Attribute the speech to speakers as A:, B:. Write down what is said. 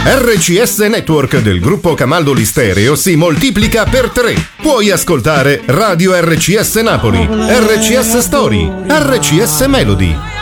A: RCS Network del gruppo Camaldoli Stereo si moltiplica per 3. Puoi ascoltare Radio RCS Napoli, RCS Story, RCS Melody,